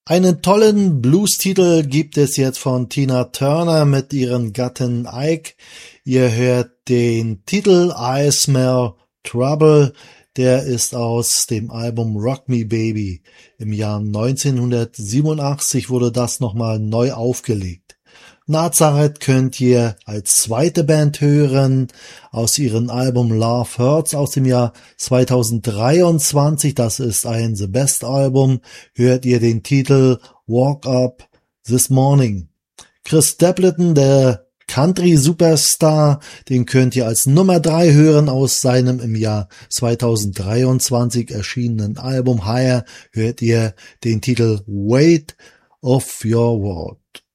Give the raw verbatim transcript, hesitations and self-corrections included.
Einen tollen Blues-Titel gibt es jetzt von Tina Turner mit ihrem Gatten Ike. Ihr hört den Titel I Smell Trouble. Der ist aus dem Album Rock Me Baby. Im Jahr neunzehnhundertsiebenundachtzig wurde das nochmal neu aufgelegt. Nazareth könnt ihr als zweite Band hören aus ihrem Album Love Hurts aus dem Jahr zweitausenddreiundzwanzig. Das ist ein The Best Album. Hört ihr den Titel Walk Up This Morning. Chris Stapleton, der Country Superstar, den könnt ihr als Nummer drei hören aus seinem im Jahr zweitausenddreiundzwanzig erschienenen Album Higher. Hört ihr den Titel Weight of Your World.